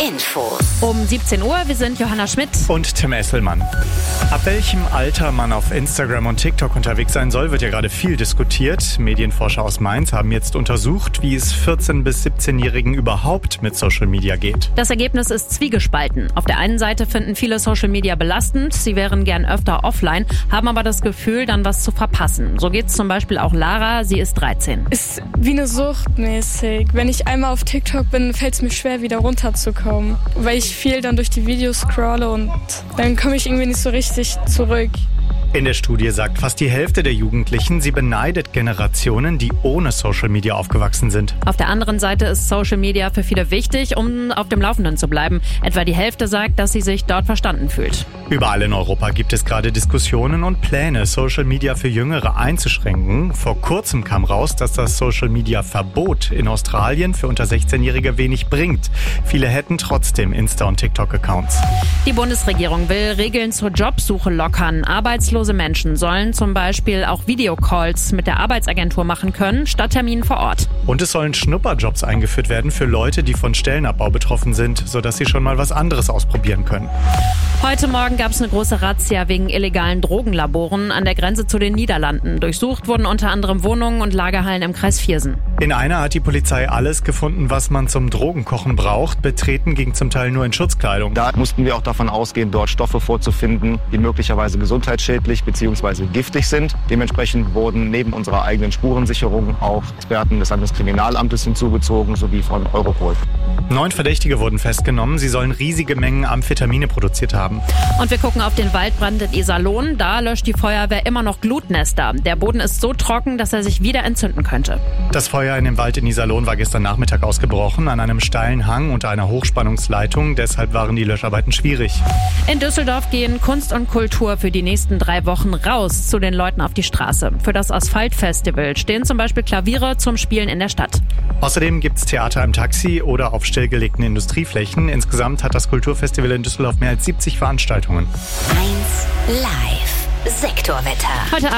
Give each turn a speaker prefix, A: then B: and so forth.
A: Infos.
B: Um 17 Uhr, wir sind Johanna Schmidt
C: und Tim Esselmann. Ab welchem Alter man auf Instagram und TikTok unterwegs sein soll, wird ja gerade viel diskutiert. Medienforscher aus Mainz haben jetzt untersucht, wie es 14- bis 17-Jährigen überhaupt mit Social Media geht.
B: Das Ergebnis ist zwiegespalten. Auf der einen Seite finden viele Social Media belastend, sie wären gern öfter offline, haben aber das Gefühl, dann was zu verpassen. So geht's zum Beispiel auch Lara, sie ist 13.
D: Ist wie eine Sucht mäßig. Wenn ich einmal auf TikTok bin, fällt es mir schwer, wieder runterzukommen, weil ich viel dann durch die Videos scrolle und dann komme ich irgendwie nicht so richtig zurück.
C: In der Studie sagt fast die Hälfte der Jugendlichen, sie beneidet Generationen, die ohne Social Media aufgewachsen sind.
B: Auf der anderen Seite ist Social Media für viele wichtig, um auf dem Laufenden zu bleiben. Etwa die Hälfte sagt, dass sie sich dort verstanden fühlt.
C: Überall in Europa gibt es gerade Diskussionen und Pläne, Social Media für Jüngere einzuschränken. Vor kurzem kam raus, dass das Social Media Verbot in Australien für unter 16-Jährige wenig bringt. Viele hätten trotzdem Insta- und TikTok-Accounts.
B: Die Bundesregierung will Regeln zur Jobsuche lockern. Arbeitslose Menschen sollen zum Beispiel auch Videocalls mit der Arbeitsagentur machen können, statt Terminen vor Ort.
C: Und es sollen Schnupperjobs eingeführt werden für Leute, die von Stellenabbau betroffen sind, sodass sie schon mal was anderes ausprobieren können.
B: Heute Morgen gab es eine große Razzia wegen illegalen Drogenlaboren an der Grenze zu den Niederlanden. Durchsucht wurden unter anderem Wohnungen und Lagerhallen im Kreis Viersen.
C: In einer hat die Polizei alles gefunden, was man zum Drogenkochen braucht. Betreten ging zum Teil nur in Schutzkleidung.
E: Da mussten wir auch davon ausgehen, dort Stoffe vorzufinden, die möglicherweise gesundheitsschädlich bzw. giftig sind. Dementsprechend wurden neben unserer eigenen Spurensicherung auch Experten des Landeskriminalamtes hinzugezogen, sowie von Europol.
C: 9 Verdächtige wurden festgenommen. Sie sollen riesige Mengen Amphetamine produziert haben.
B: Und wir gucken auf den Waldbrand in Iserlohn. Da löscht die Feuerwehr immer noch Glutnester. Der Boden ist so trocken, dass er sich wieder entzünden könnte.
C: Das Feuer in dem Wald in Iserlohn war gestern Nachmittag ausgebrochen, an einem steilen Hang unter einer Hochspannungsleitung. Deshalb waren die Löscharbeiten schwierig.
B: In Düsseldorf gehen Kunst und Kultur für die nächsten 3 Wochen raus zu den Leuten auf die Straße. Für das Asphaltfestival stehen zum Beispiel Klaviere zum Spielen in der Stadt.
C: Außerdem gibt es Theater im Taxi oder auf stillgelegten Industrieflächen. Insgesamt hat das Kulturfestival in Düsseldorf mehr als 70 Veranstaltungen.
A: 1 Live. Sektorwetter.
B: Heute